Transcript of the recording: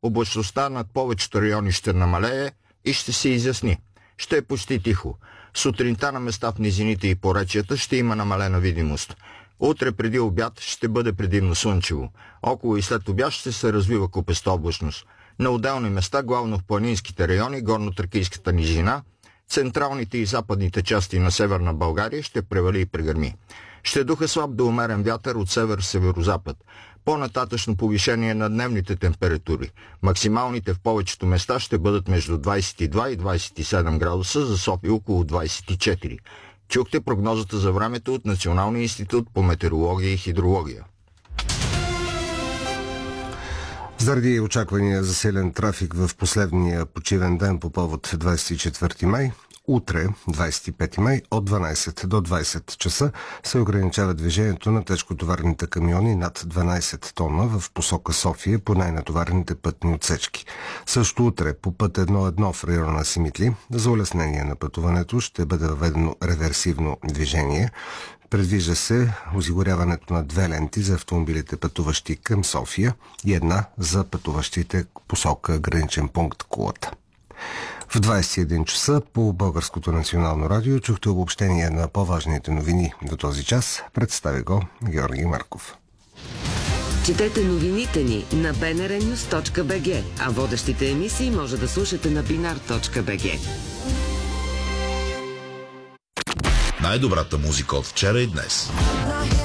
облачността над повечето райони ще намалее и ще се изясни. Ще е почти тихо. Сутринта на места в низините и поречията ще има намалена видимост. Утре преди обяд ще бъде предимно слънчево. Около и след обяд ще се развива купеста облачност. На отделни места, главно в планинските райони, горно-тракийската низина, централните и западните части на северна България ще превали и прегърми. Ще духа слаб до умерен вятър от север-северозапад. По-нататъчно повишение на дневните температури. Максималните в повечето места ще бъдат между 22 и 27 градуса, за София около 24. Чухте прогнозата за времето от Националния институт по метеорология и хидрология. Заради очаквания за силен трафик в последния почивен ден по повод 24 май, утре, 25 май, от 12 до 20 часа се ограничава движението на тежкотоварните камиони над 12 тона в посока София по най-натоварените пътни отсечки. Също утре по път 1.1 в района на Симитли за улеснение на пътуването ще бъде въведено реверсивно движение. Предвижда се осигуряването на 2 ленти за автомобилите пътуващи към София и една за пътуващите посока граничен пункт Кулата. В 21 часа по Българското национално радио чухте обобщение на по-важните новини до този час. Представи го Георги Марков. Четете новините ни на bnrnews.bg, а водещите емисии може да слушате на binar.bg. Най-добрата музика от вчера и днес.